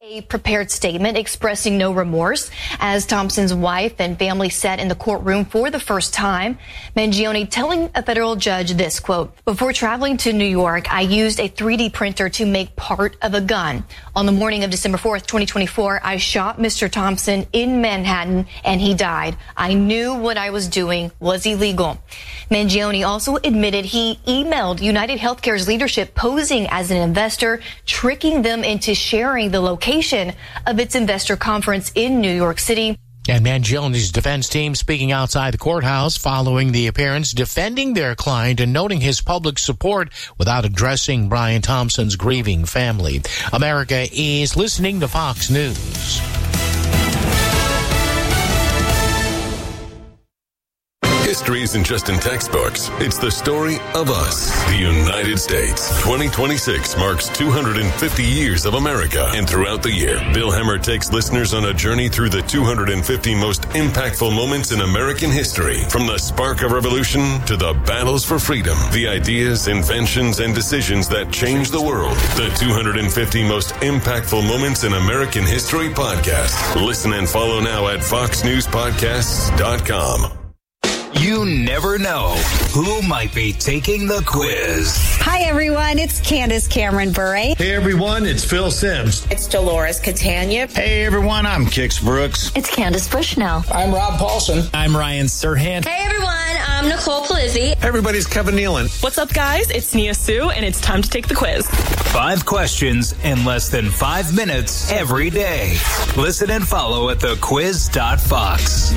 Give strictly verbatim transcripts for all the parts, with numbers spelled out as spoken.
A prepared statement expressing no remorse as Thompson's wife and family sat in the courtroom for the first time. Mangione telling a federal judge this, quote, "Before traveling to New York, I used a three D printer to make part of a gun. On the morning of December fourth, twenty twenty-four, I shot Mister Thompson in Manhattan and he died. I knew what I was doing was illegal." Mangione also admitted he emailed United Healthcare's leadership posing as an investor, tricking them into sharing the location of its investor conference in New York City. And Mangione's defense team speaking outside the courthouse following the appearance, defending their client and noting his public support without addressing Brian Thompson's grieving family. America is listening to Fox News. History isn't just in textbooks. It's the story of us, the United States. twenty twenty-six marks two hundred fifty years of America. And throughout the year, Bill Hemmer takes listeners on a journey through the two hundred fifty most impactful moments in American history. From the spark of revolution to the battles for freedom, the ideas, inventions, and decisions that changed the world. The two hundred fifty most impactful moments in American history podcast. Listen and follow now at fox news podcasts dot com. You never know who might be taking the quiz. Hi, everyone. It's Candace Cameron Bure. Hey, everyone. It's Phil Sims. It's Dolores Catania. Hey, everyone. I'm Kix Brooks. It's Candace Bushnell. I'm Rob Paulson. I'm Ryan Serhant. Hey, everyone. I'm Nicole Palizzi. Everybody's Kevin Nealon. What's up, guys? It's Nia Sue, and it's time to take the quiz. Five questions in less than five minutes every day. Listen and follow at the quiz dot fox.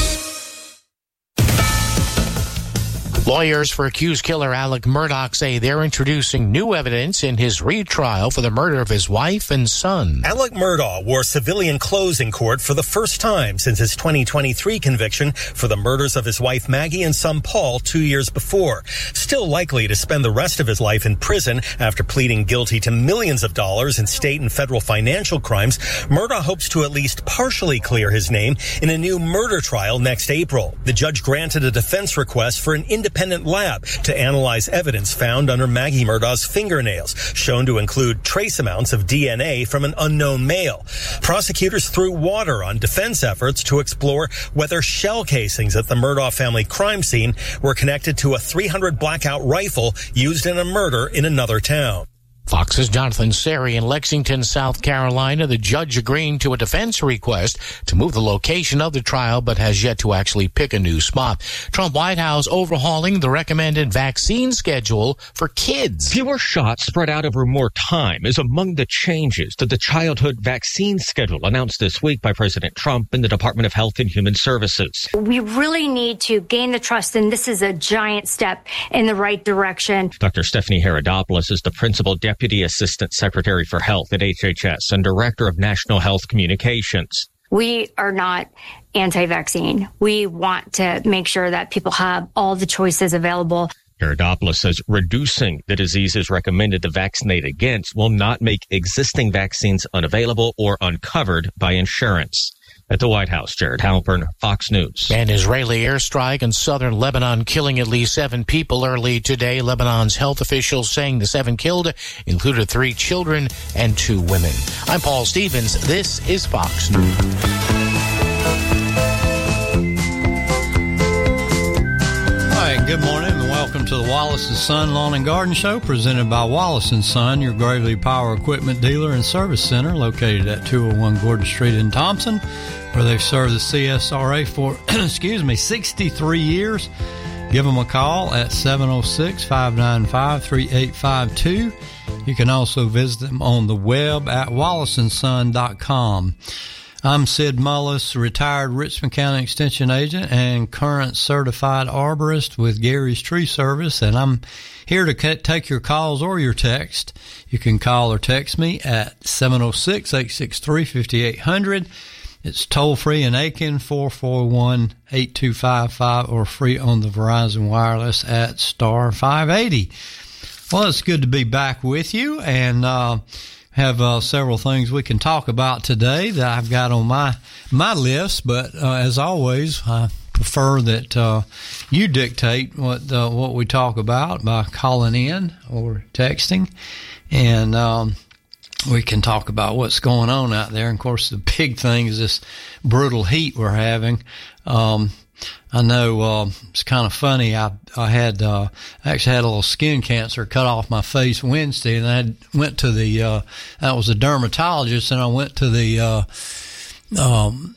Lawyers for accused killer Alec Murdaugh say they're introducing new evidence in his retrial for the murder of his wife and son. Alec Murdaugh wore civilian clothes in court for the first time since his twenty twenty-three conviction for the murders of his wife Maggie and son Paul two years before. Still likely to spend the rest of his life in prison after pleading guilty to millions of dollars in state and federal financial crimes, Murdaugh hopes to at least partially clear his name in a new murder trial next April. The judge granted a defense request for an independent independent lab to analyze evidence found under Maggie Murdaugh's fingernails, shown to include trace amounts of D N A from an unknown male. Prosecutors threw water on defense efforts to explore whether shell casings at the Murdaugh family crime scene were connected to a three hundred blackout rifle used in a murder in another town. Fox's Jonathan Seri in Lexington, South Carolina. The judge agreeing to a defense request to move the location of the trial, but has yet to actually pick a new spot. Trump White House overhauling the recommended vaccine schedule for kids. Fewer shots spread out over more time is among the changes to the childhood vaccine schedule announced this week by President Trump and the Department of Health and Human Services. We really need to gain the trust, and this is a giant step in the right direction. Doctor Stephanie Herodopoulos is the principal deputy Deputy Assistant Secretary for Health at H H S and Director of National Health Communications. We are not anti-vaccine. We want to make sure that people have all the choices available. Herodopoulos says reducing the diseases recommended to vaccinate against will not make existing vaccines unavailable or uncovered by insurance. At the White House, Jared Halpern, Fox News. An Israeli airstrike in southern Lebanon killing at least seven people early today. Lebanon's health officials saying the seven killed included three children and two women. I'm Paul Stevens. This is Fox News. Hi, good morning and welcome to the Wallace and Son Lawn and Garden Show presented by Wallace and Son, your Gravely Power Equipment dealer and service center located at two oh one Gordon Street in Thompson, where they've served the C S R A for, excuse me, sixty-three years. Give them a call at seven oh six, five nine five, three eight five two. You can also visit them on the web at wallace and son dot com. I'm Sid Mullis, retired Richmond County Extension Agent and current certified arborist with Gary's Tree Service, and I'm here to take your calls or your text. You can call or text me at seven oh six, eight six three, five eight zero zero. It's toll-free in Aiken, four four one, eight two five five, or free on the Verizon Wireless at star five eighty. Well, it's good to be back with you, and uh have uh, several things we can talk about today that I've got on my my list. But uh, as always, I prefer that uh, you dictate what uh, what we talk about by calling in or texting. And um, we can talk about what's going on out there. And of course, the big thing is this brutal heat we're having. Um, I know, uh, it's kind of funny. I, I had, uh, actually had a little skin cancer cut off my face Wednesday, and I had, went to the, uh, that was a dermatologist, and I went to the, uh, um,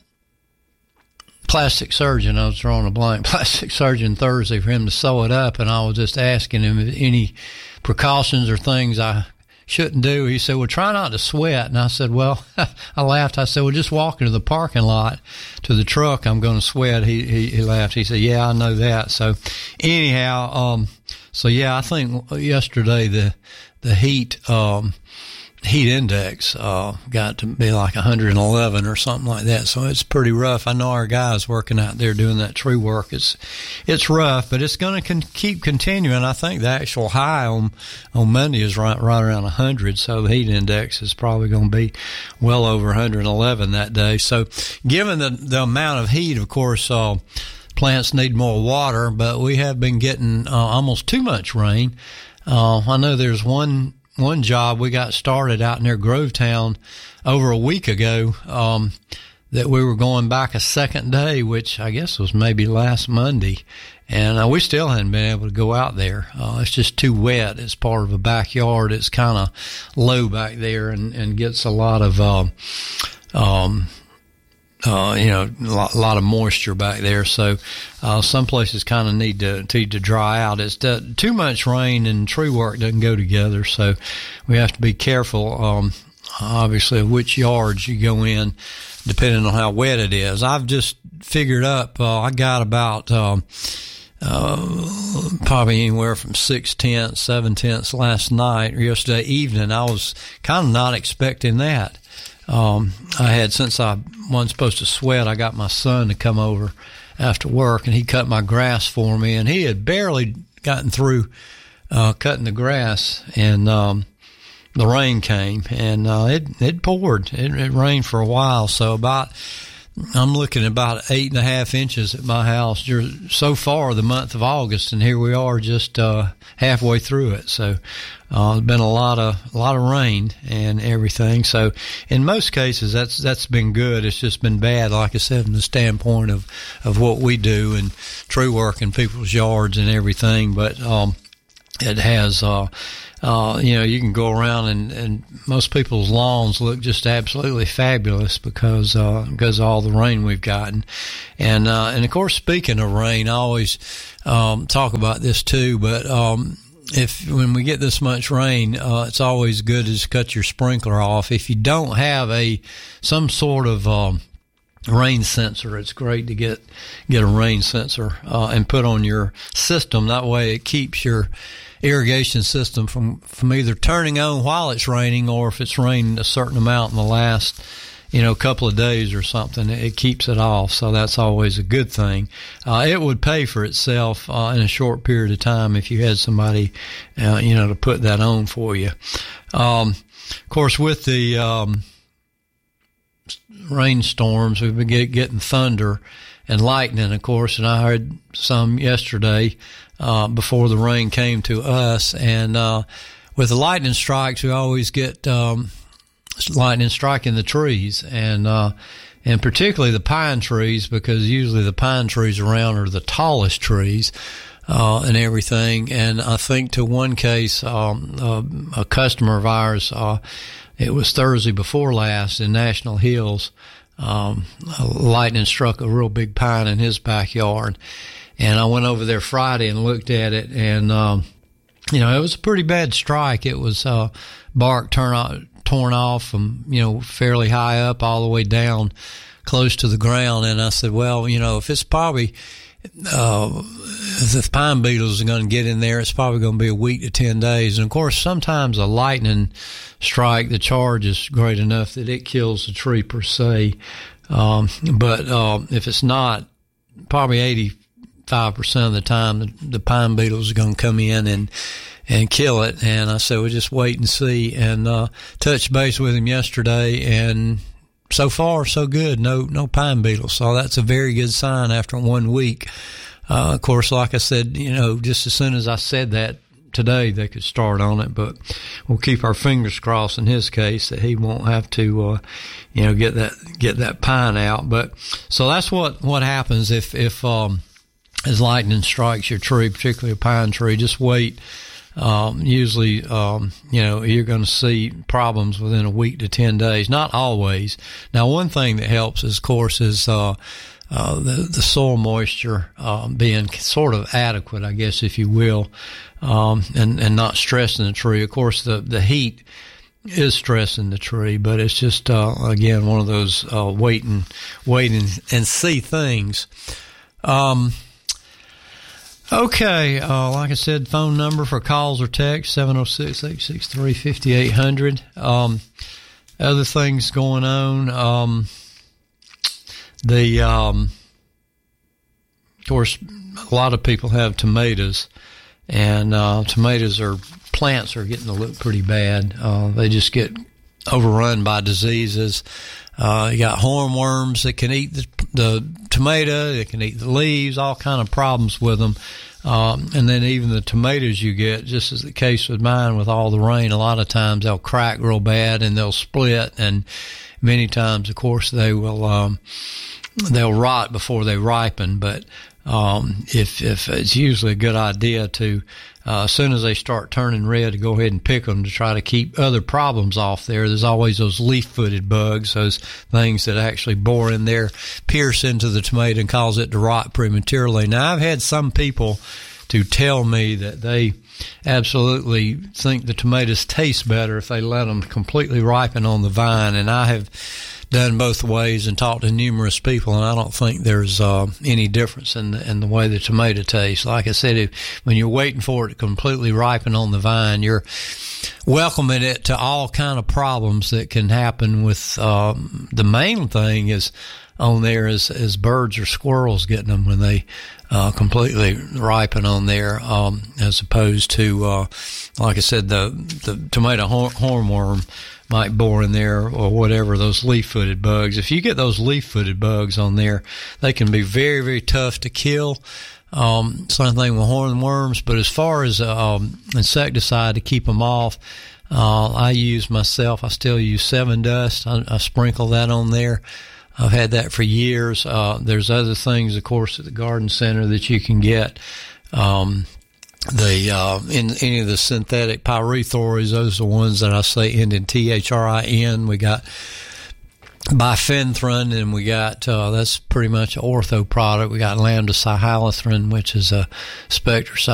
plastic surgeon. I was drawing a blank. Plastic surgeon Thursday for him to sew it up, and I was just asking him if any precautions or things I shouldn't do. He said, well, try not to sweat. And I said, well, I laughed. I said, well, just walk into the parking lot to the truck, I'm going to sweat. He, he, he laughed. He said, yeah, I know that. So anyhow, um, so yeah, I think yesterday the, the heat, um, heat index, uh, got to be like one hundred eleven or something like that. So it's pretty rough. I know our guys working out there doing that tree work. It's, it's rough, but it's going to con- keep continuing. I think the actual high on, on Monday is right, right around one hundred. So the heat index is probably going to be well over one hundred eleven that day. So given the, the amount of heat, of course, uh, plants need more water, but we have been getting, uh, almost too much rain. Uh, I know there's one, One job we got started out near Grovetown over a week ago, um, that we were going back a second day, which I guess was maybe last Monday. And uh, we still hadn't been able to go out there. Uh, it's just too wet. It's part of a backyard. It's kind of low back there and, and gets a lot of, uh, um, Uh, you know, a lot, a lot of moisture back there. So, uh, some places kind of need to, to, to dry out. It's uh, too much rain and tree work doesn't go together. So we have to be careful, um, obviously of which yards you go in, depending on how wet it is. I've just figured up, uh, I got about, um, uh, probably anywhere from six tenths, seven tenths last night or yesterday evening. I was kind of not expecting that. Um, I had, since I wasn't supposed to sweat, I got my son to come over after work, and he cut my grass for me, and he had barely gotten through, uh, cutting the grass, and, um, the rain came, and, uh, it, it poured. It, it rained for a while, so about, I'm looking at about eight and a half inches at my house so far the month of August, and here we are just, uh, halfway through it. So, uh, there's been a lot of, a lot of rain and everything. So in most cases, that's, that's been good. It's just been bad, like I said, from the standpoint of, of what we do and tree work in people's yards and everything. But, um, it has, uh, uh, you know, you can go around and, and most people's lawns look just absolutely fabulous because, uh, because of all the rain we've gotten. And, uh, and of course, speaking of rain, I always, um, talk about this too, but, um, if, when we get this much rain, uh, it's always good to just cut your sprinkler off. If you don't have a, some sort of, um, rain sensor, it's great to get, get a rain sensor, uh, and put on your system. That way it keeps your irrigation system from, from either turning on while it's raining, or if it's rained a certain amount in the last, you know, couple of days or something, it keeps it off. So that's always a good thing. Uh, it would pay for itself, uh, in a short period of time if you had somebody, uh, you know, to put that on for you. Um, of course, with the, um, rainstorms, we've been get, getting thunder and lightning, of course, and I heard some yesterday, uh, before the rain came to us. And, uh, with the lightning strikes, we always get, um, lightning striking the trees, and, uh, and particularly the pine trees, because usually the pine trees around are the tallest trees, uh, and everything. And I think to one case, um, uh, a customer of ours, uh, it was Thursday before last in National Hills, um, lightning struck a real big pine in his backyard. And I went over there Friday and looked at it, and, um, you know, it was a pretty bad strike. It was, uh, bark turn off, torn off from, you know, fairly high up all the way down close to the ground. And I said, well, you know, if it's probably, uh, if the pine beetles are going to get in there, it's probably going to be a week to ten days. And of course, sometimes a lightning strike, the charge is great enough that it kills the tree per se. Um, but, uh, if it's not, probably eighty-five percent of the time, the, the pine beetles are going to come in and, and kill it. And I said, we'll just wait and see, and, uh, touched base with him yesterday, and so far, so good. No, no pine beetles. So that's a very good sign after one week. Uh, of course, like I said, you know, just as soon as I said that, today they could start on it, but we'll keep our fingers crossed in his case that he won't have to, uh, you know, get that get that pine out. But so that's what what happens if if um, as lightning strikes your tree, particularly a pine tree. Just wait. Um, usually, um, you know, you're going to see problems within a week to ten days. Not always. Now, one thing that helps, is, of course, is uh, uh, the, the soil moisture uh, being sort of adequate, I guess, if you will, um, and, and not stressing the tree. Of course, the, the heat is stressing the tree, but it's just, uh, again, one of those uh, wait and, wait and, and see things. Um Okay, uh, like I said, phone number for calls or text, seven oh six, eight six three, five eight zero zero. Um, other things going on, um, the, um, of course, a lot of people have tomatoes, and uh, tomatoes are, plants are getting to look pretty bad. Uh, they just get overrun by diseases. Uh, you got hornworms that can eat the, the tomato, they can eat the leaves, all kind of problems with them. Um, and then even the tomatoes you get, just as the case with mine with all the rain, a lot of times they'll crack real bad and they'll split, and many times, of course, they will, um, they'll rot before they ripen. But, um, if, if it's usually a good idea to, Uh, as soon as they start turning red, to go ahead and pick them to try to keep other problems off there. There's always those leaf-footed bugs, those things that actually bore in there, pierce into the tomato and cause it to rot prematurely. Now, I've had some people to tell me that they absolutely think the tomatoes taste better if they let them completely ripen on the vine, and I have done both ways and talked to numerous people, and I don't think there's uh, any difference in the, in the way the tomato tastes. Like I said, if, when you're waiting for it to completely ripen on the vine, you're welcoming it to all kind of problems that can happen with, um, the main thing is on there is, is birds or squirrels getting them when they uh, completely ripen on there, um, as opposed to, uh, like I said, the, the tomato horn, hornworm might bore in there, or whatever, those leaf-footed bugs. If you get those leaf-footed bugs on there, they can be very, very tough to kill. Um, same thing with hornworms. But as far as um, insecticide to keep them off, uh, I use myself, I still use Seven Dust. I, I sprinkle that on there. I've had that for years. Uh, there's other things, of course, at the garden center that you can get. Um, The, uh, in any of the synthetic pyrethroids, those are the ones that I say end in T H R I N. We got bifenthrin, and we got, uh, that's pretty much an ortho product. We got lambda cyhalothrin, which is a spectricide.